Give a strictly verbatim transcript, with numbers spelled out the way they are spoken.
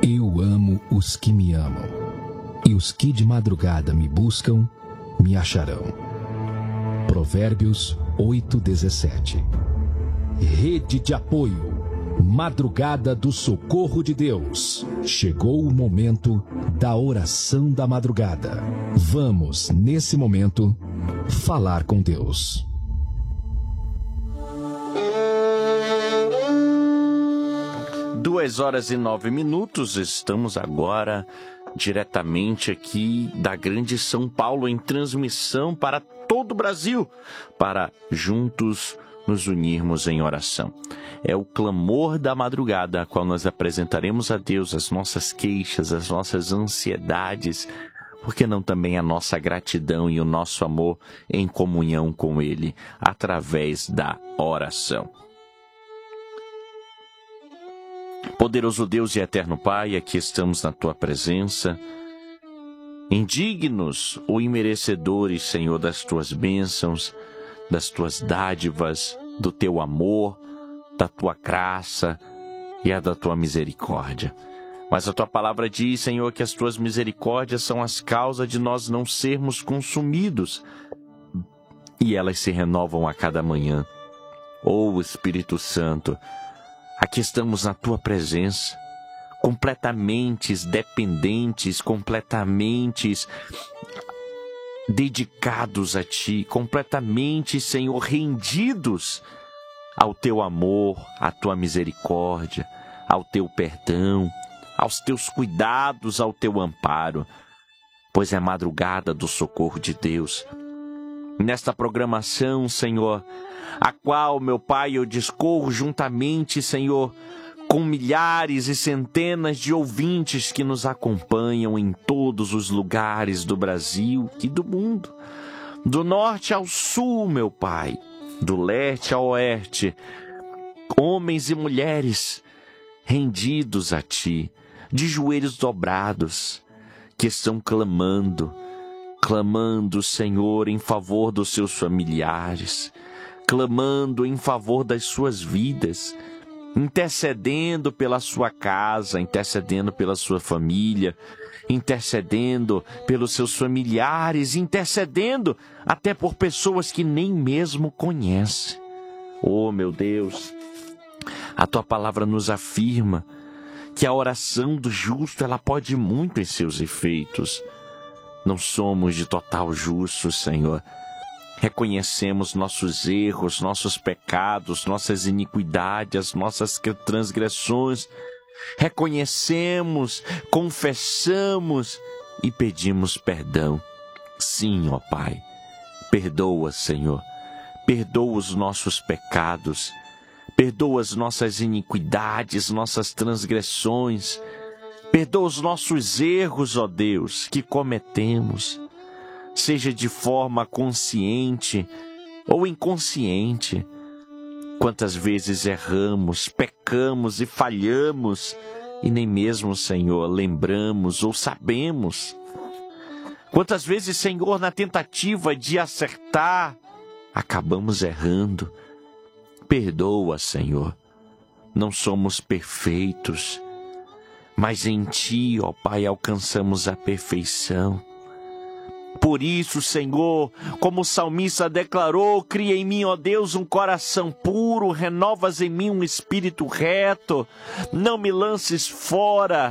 Eu amo os que me amam, e os que de madrugada me buscam, me acharão. Provérbios oito, dezessete. Rede de apoio. Madrugada do Socorro de Deus. Chegou o momento da oração da madrugada. Vamos, nesse momento, falar com Deus. Duas horas e nove minutos, estamos agora diretamente aqui da Grande São Paulo, em transmissão para todo o Brasil, para juntos nos unirmos em oração. É o clamor da madrugada, a qual nós apresentaremos a Deus as nossas queixas, as nossas ansiedades, porque não também a nossa gratidão e o nosso amor em comunhão com Ele, através da oração. Poderoso Deus e eterno Pai, aqui estamos na Tua presença, indignos ou imerecedores, Senhor, das Tuas bênçãos, das Tuas dádivas, do Teu amor, da Tua graça e a da Tua misericórdia. Mas a Tua palavra diz, Senhor, que as Tuas misericórdias são as causas de nós não sermos consumidos, e elas se renovam a cada manhã. Ó Espírito Santo, aqui estamos na Tua presença, completamente dependentes, completamente dedicados a Ti, completamente, Senhor, rendidos ao Teu amor, à Tua misericórdia, ao Teu perdão, aos Teus cuidados, ao Teu amparo, pois é madrugada do socorro de Deus. Nesta programação, Senhor, a qual, meu Pai, eu discorro juntamente, Senhor, com milhares e centenas de ouvintes que nos acompanham em todos os lugares do Brasil e do mundo, do norte ao sul, meu Pai, do leste ao oeste, homens e mulheres rendidos a Ti, de joelhos dobrados, que estão clamando, clamando, Senhor, em favor dos seus familiares, clamando em favor das suas vidas, intercedendo pela sua casa, intercedendo pela sua família, intercedendo pelos seus familiares, intercedendo até por pessoas que nem mesmo conhecem. Oh, meu Deus, a Tua palavra nos afirma que a oração do justo, ela pode muito em seus efeitos. Não somos de total justos, Senhor. Reconhecemos nossos erros, nossos pecados, nossas iniquidades, nossas transgressões. Reconhecemos, confessamos e pedimos perdão. Sim, ó Pai, perdoa, Senhor. Perdoa os nossos pecados. Perdoa as nossas iniquidades, nossas transgressões. Perdoa os nossos erros, ó Deus, que cometemos, seja de forma consciente ou inconsciente. Quantas vezes erramos, pecamos e falhamos, e nem mesmo, Senhor, lembramos ou sabemos. Quantas vezes, Senhor, na tentativa de acertar, acabamos errando. Perdoa, Senhor, não somos perfeitos, mas em Ti, ó Pai, alcançamos a perfeição. Por isso, Senhor, como o salmista declarou, cria em mim, ó Deus, um coração puro, renovas em mim um espírito reto, não me lances fora